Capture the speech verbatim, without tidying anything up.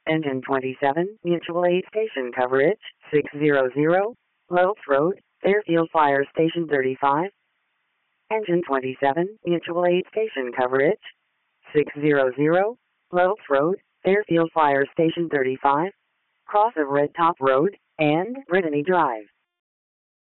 Engine twenty-seven, Mutual Aid Station coverage, six hundred, Lowe's Road, Fairfield Fire Station thirty-five. Engine twenty-seven, Mutual Aid Station coverage, six hundred, Lowe's Road, Fairfield Fire Station thirty-five. Cross of Red Top Road and Brittany Drive.